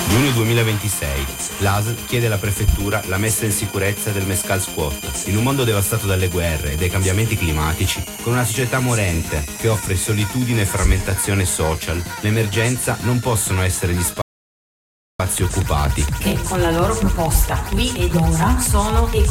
Giugno 2026. L'ASL chiede alla prefettura la messa in sicurezza del Mescal Squat. In un mondo devastato dalle guerre e dai cambiamenti climatici, con una società morente che offre solitudine e frammentazione social, l'emergenza non possono essere gli spazi occupati. Che con la loro proposta qui ed ora sono